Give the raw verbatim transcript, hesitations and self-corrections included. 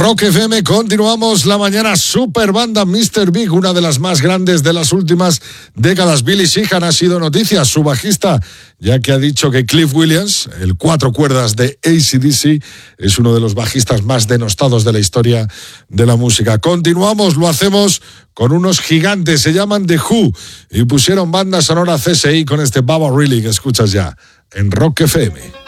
Rock F M, continuamos la mañana. Super banda míster Big, una de las más grandes de las últimas décadas. Billy Sheehan ha sido noticia, su bajista, ya que ha dicho que Cliff Williams, el cuatro cuerdas de A C D C, es uno de los bajistas más denostados de la historia de la música. Continuamos, lo hacemos con unos gigantes, se llaman The Who, y pusieron banda sonora C S I con este Baba Really que escuchas ya en Rock F M.